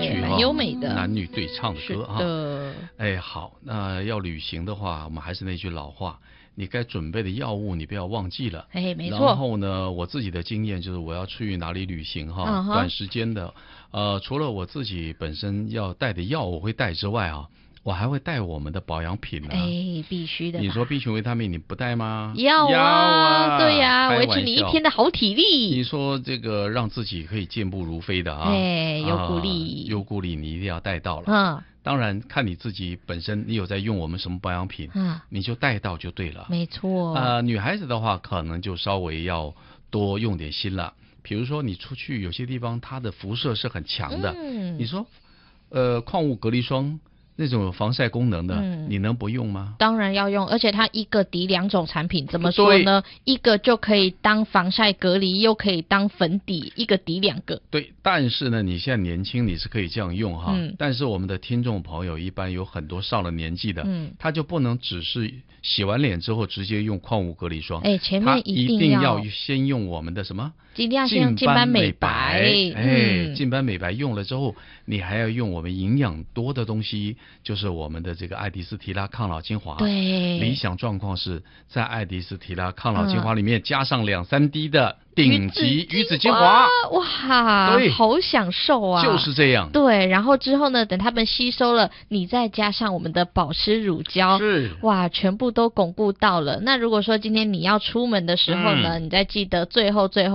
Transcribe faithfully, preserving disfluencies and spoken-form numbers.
句哈， 蛮优美的， 男女对唱的歌哈。 的哎，好，那要旅行的话，我们还是那句老话，你该准备的药物你不要忘记了。 哎，没错。 然后呢，我自己的经验就是我要去哪里旅行哈， 嗯、 短时间的，呃，除了我自己本身要带的药我会带之外啊。我还会带我们的保养品呢、啊， 哎，必须的。 你说 B 群维他命你不带吗？ 要啊， 要啊对呀、啊，维持你一天的好体力。 你说这个让自己可以健步如飞的啊， 哎，有鼓励， 有鼓励，你一定要带到了。 嗯， 当然看你自己本身，你有在用我们什么保养品，嗯，你就带到就对了。 没错。 呃，女孩子的话，可能就稍微要多用点心了。比如说你出去有些地方，它的辐射是很强的，嗯，你说，呃，矿物隔离霜。那种有防晒功能的、嗯，你能不用吗？ 当然要用，而且它一个抵两种产品，怎么说呢？一个就可以当防晒隔离，又可以当粉底，一个抵两个。 对，但是呢，你现在年轻，你是可以这样用哈、嗯。但是我们的听众朋友一般有很多上了年纪的，嗯，他就不能只是洗完脸之后直接用矿物隔离霜， 哎，前面一定要先用我们的什么？ 尽量先用净斑美白， 哎，净斑美白用了之后，你还要用我们营养多的东西，就是我们的这个爱迪斯提拉抗老精华。 对， 理想状况是在爱迪斯提拉抗老精华里面加上两三滴的顶级鱼子精华。 哇，对，好享受啊！ 就是这样。 对，然后之后呢，等它们吸收了，你再加上我们的保湿乳胶， 是哇，全部都巩固到了。那如果说今天你要出门的时候呢，嗯、你再记得最后最后。